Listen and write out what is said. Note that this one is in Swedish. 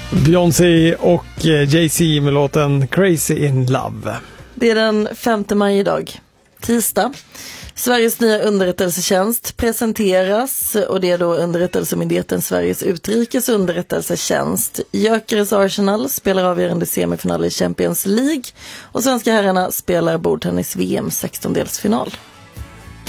Beyoncé och Jay-Z med låten Crazy in Love. Det är den 5 maj idag, tisdag. Sveriges nya underrättelsetjänst presenteras och det är då underrättelsemyndigheten Sveriges utrikes underrättelsetjänst. Gyökeres Arsenal spelar avgörande semifinal i Champions League och svenska herrarna spelar bordtennis VM 16-delsfinal.